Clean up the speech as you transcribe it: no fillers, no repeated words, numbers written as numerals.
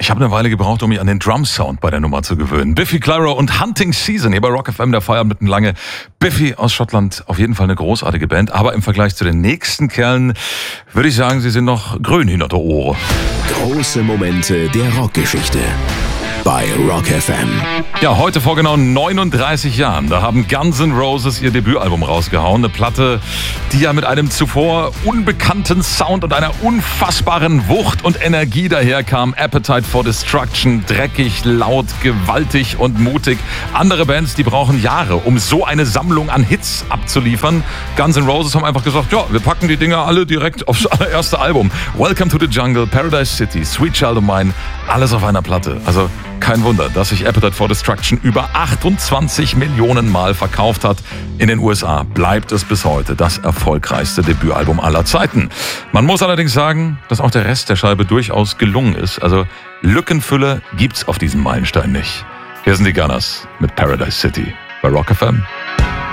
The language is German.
Ich habe eine Weile gebraucht, um mich an den Drum-Sound bei der Nummer zu gewöhnen. Biffy Clyro und Hunting Season hier bei Rock FM, der Feierabend mitten lange. Biffy aus Schottland, auf jeden Fall eine großartige Band. Aber im Vergleich zu den nächsten Kerlen würde ich sagen, sie sind noch grün hinter der Ohren. Große Momente der Rockgeschichte bei Rock FM. Ja, heute vor genau 39 Jahren, da haben Guns N' Roses ihr Debütalbum rausgehauen. Eine Platte, die ja mit einem zuvor unbekannten Sound und einer unfassbaren Wucht und Energie daherkam. Appetite for Destruction, dreckig, laut, gewaltig und mutig. Andere Bands, die brauchen Jahre, um so eine Sammlung an Hits abzuliefern. Guns N' Roses haben einfach gesagt, ja, wir packen die Dinger alle direkt aufs allererste Album. Welcome to the Jungle, Paradise City, Sweet Child of Mine, alles auf einer Platte. Also kein Wunder, dass sich Appetite for Destruction über 28 Millionen Mal verkauft hat. In den USA bleibt es bis heute das erfolgreichste Debütalbum aller Zeiten. Man muss allerdings sagen, dass auch der Rest der Scheibe durchaus gelungen ist. Also Lückenfüller gibt's auf diesem Meilenstein nicht. Hier sind die Gunners mit Paradise City bei Rock FM.